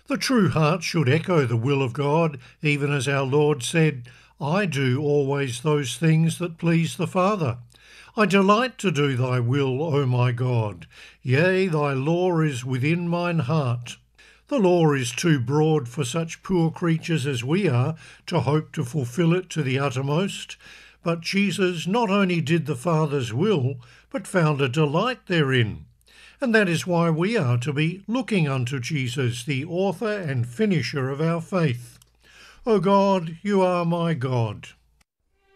The true heart should echo the will of God, even as our Lord said, I do always those things that please the Father. I delight to do thy will, O my God. Yea, thy law is within mine heart. The law is too broad for such poor creatures as we are to hope to fulfil it to the uttermost. But Jesus not only did the Father's will, but found a delight therein. And that is why we are to be looking unto Jesus, the author and finisher of our faith. O God, you are my God.